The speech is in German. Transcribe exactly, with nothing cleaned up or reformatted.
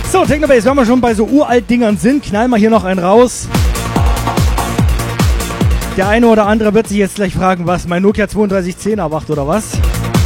So, Technobase, wenn wir schon bei so uralt Dingern sind, knallen wir hier noch einen raus. Der eine oder andere wird sich jetzt gleich fragen, was, mein Nokia zweiunddreißig zehn erwacht oder was?